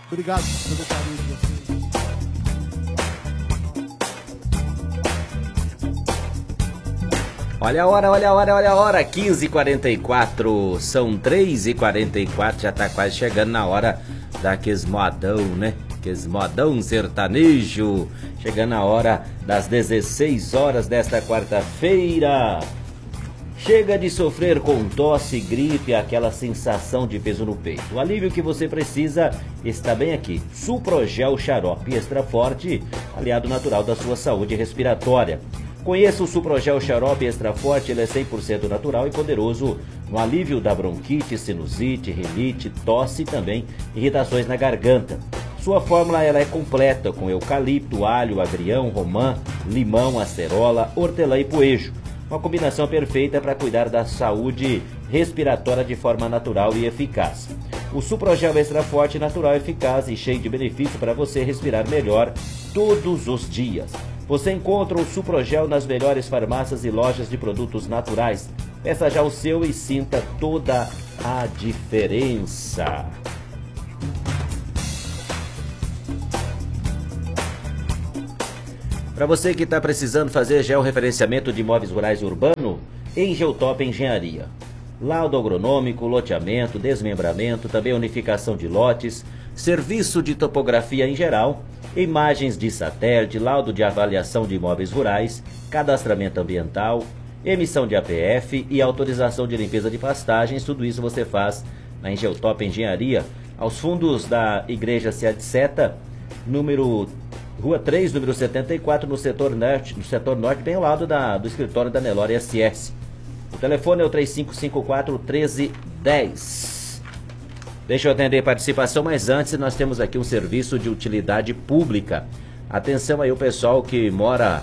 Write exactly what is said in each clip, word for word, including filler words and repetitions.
Obrigado pelo carinho de vocês. Olha a hora, olha a hora, olha a hora, quinze e quarenta e quatro, são três e quarenta e quatro, já tá quase chegando na hora daqueles modão, né? Aqueles modão sertanejo, chegando a hora das dezesseis horas desta quarta-feira. Chega de sofrer com tosse, gripe, aquela sensação de peso no peito. O alívio que você precisa está bem aqui. Suprogel Xarope Extra Forte, aliado natural da sua saúde respiratória. Conheça o Suprogel Xarope Extra Forte, ele é cem por cento natural e poderoso no alívio da bronquite, sinusite, rinite, tosse e também irritações na garganta. Sua fórmula ela é completa com eucalipto, alho, agrião, romã, limão, acerola, hortelã e poejo. Uma combinação perfeita para cuidar da saúde respiratória de forma natural e eficaz. O Suprogel Extra Forte, natural, eficaz e cheio de benefício para você respirar melhor todos os dias. Você encontra o Suprogel nas melhores farmácias e lojas de produtos naturais. Peça já o seu e sinta toda a diferença. Para você que está precisando fazer georreferenciamento de imóveis rurais e urbano, Engeutop Engenharia. Laudo agronômico, loteamento, desmembramento, também unificação de lotes, serviço de topografia em geral, imagens de satélite, laudo de avaliação de imóveis rurais, cadastramento ambiental, emissão de A P F e autorização de limpeza de pastagens. Tudo isso você faz na Engeutop Engenharia, aos fundos da Igreja Cia de Seta, número Rua três, número setenta e quatro, no setor norte, no setor norte, bem ao lado da, do escritório da Nelore S S. O telefone é o três cinco cinco quatro, um três um zero. Deixa eu atender a participação, mas antes nós temos aqui um serviço de utilidade pública. Atenção aí o pessoal que mora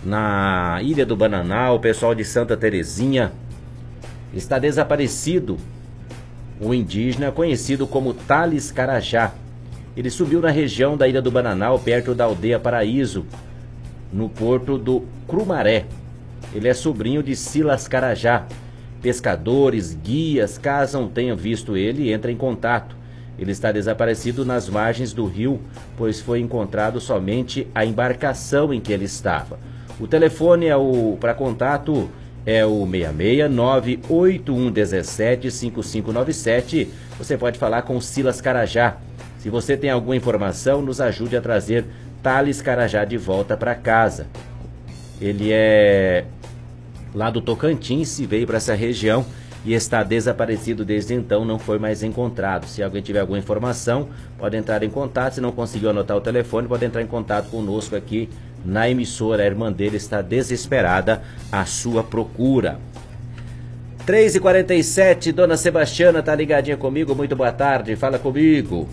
na Ilha do Bananal, o pessoal de Santa Terezinha. Está desaparecido um indígena conhecido como Thales Carajá. Ele subiu na região da Ilha do Bananal, perto da aldeia Paraíso, no porto do Crumaré. Ele é sobrinho de Silas Carajá. Pescadores, guias, caso não tenham visto ele, entrem em contato. Ele está desaparecido nas margens do rio, pois foi encontrado somente a embarcação em que ele estava. O telefone é o para contato é o seis seis nove oito um um sete cinco cinco nove sete. Você pode falar com Silas Carajá. Se você tem alguma informação, nos ajude a trazer Thales Carajá de volta para casa. Ele é lá do Tocantins, veio para essa região e está desaparecido desde então, não foi mais encontrado. Se alguém tiver alguma informação, pode entrar em contato. Se não conseguiu anotar o telefone, pode entrar em contato conosco aqui na emissora. A irmã dele está desesperada à sua procura. três e quarenta e sete, Dona Sebastiana tá ligadinha comigo. Muito boa tarde, fala comigo.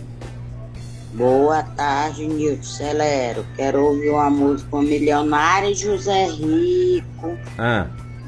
Boa tarde, Nilton Celero. Quero ouvir uma música com Milionário José Rico. Ah.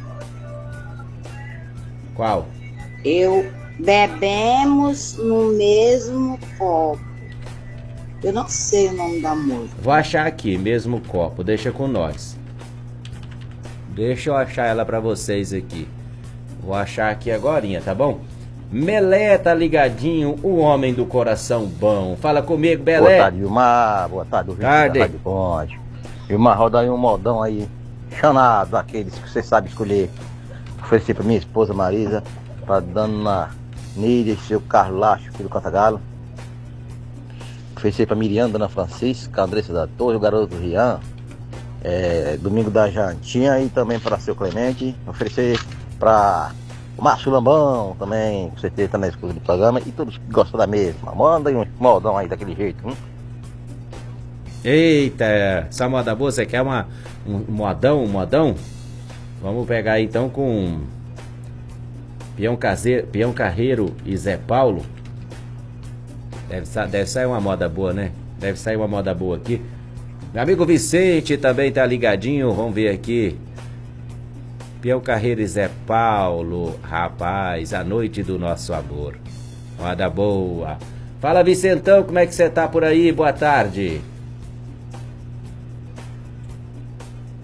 Qual? Eu bebemos no mesmo copo. Eu não sei o nome da música. Vou achar aqui, mesmo copo. Deixa com nós. Deixa eu achar ela pra vocês aqui. Vou achar aqui agorinha, tá bom? Melé tá ligadinho, o homem do coração bom. Fala comigo, Belé. Boa tarde, Vilmar. Boa tarde, o tarde. Rádio Ponte. Vilmar, roda aí um modão aí, chanado, aqueles que você sabe escolher. Oferecer pra minha esposa Marisa, pra Dona Nília e seu Carlos Lacho, filho do Cantagalo. Oferecer pra Miriam, Dona Francisca, Andressa da Torre, o garoto Rian, é, Domingo da Jantinha e também para seu Clemente. Oferecer pra o Márcio Lambão também, com certeza também escuta do programa, e todos que gostam da mesma. Manda aí um modão aí daquele jeito. Hein? Eita, essa moda boa, você quer uma, um modão, um modão? Vamos pegar aí, então com Peão, Caseiro, Peão Carreiro e Zé Paulo. Deve, deve sair uma moda boa, né? Deve sair uma moda boa aqui. Meu amigo Vicente também tá ligadinho, vamos ver aqui. Peão Carreiro e Zé Paulo, rapaz, a noite do nosso amor. Moda boa. Fala, Vicentão, como é que você tá por aí? Boa tarde.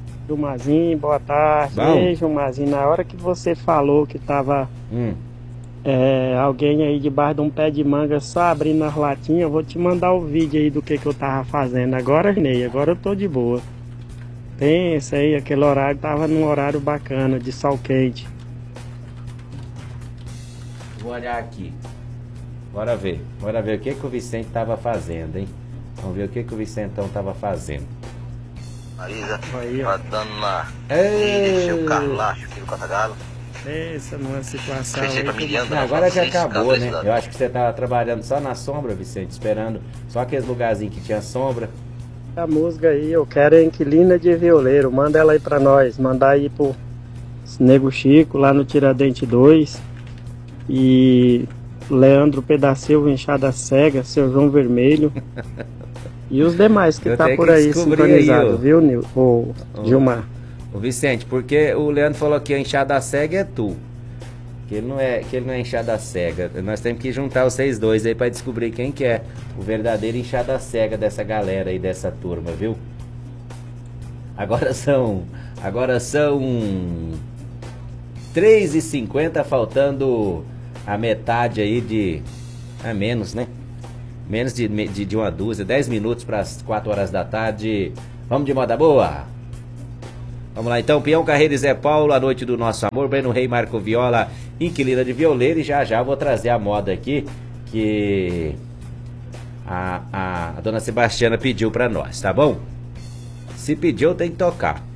Mazinho, boa tarde. Bom. Beijo, Mazinho. Na hora que você falou que tava hum. É, alguém aí debaixo de um pé de manga só abrindo as latinhas, eu vou te mandar o vídeo aí do que que eu tava fazendo. Agora, Ney, agora eu tô de boa. Pensa aí, aquele horário tava num horário bacana, de sol quente. Vou olhar aqui. Bora ver. Bora ver o que que o Vicente tava fazendo, hein? Vamos ver o que que o Vicentão tava fazendo. Marisa, Aí, ó. tá dando na. Ei. Seu Carlacho aqui no Cantagalo. Pensa numa situação Fechei pra aí que- Miriam, Não, dona agora já Francisca, acabou, né? Andressa da Eu acho que você tava trabalhando só na sombra, Vicente, esperando só aqueles lugarzinhos que tinha sombra. A música aí, eu quero a Inquilina de Violeiro. Manda ela aí pra nós. Mandar aí pro Nego Chico, lá no Tiradentes dois. E Leandro Pedacil, Enxada Cega, Seu João Vermelho. E os demais que Eu tá tenho por que aí descobrir sintonizado, aí, ó. viu, Nil? Ô, Gilmar? Ô Vicente, porque o Leandro falou que a enxada cega é tu. Que ele não é, que ele não é enxada cega. Nós temos que juntar vocês dois aí pra descobrir quem que é o verdadeiro enxada cega dessa galera aí, dessa turma, viu? Agora são. Agora são. três e cinquenta, faltando a metade aí de. É menos, né? Menos de, de, de uma dúzia, dez minutos para as quatro horas da tarde. Vamos de moda boa? Vamos lá então, Peão Carreiro e Zé Paulo, A Noite do Nosso Amor, Breno Rei, Marco Viola, Inquilina de Violeiro. E já já vou trazer a moda aqui que a, a, a dona Sebastiana pediu pra nós, tá bom? Se pediu, tem que tocar.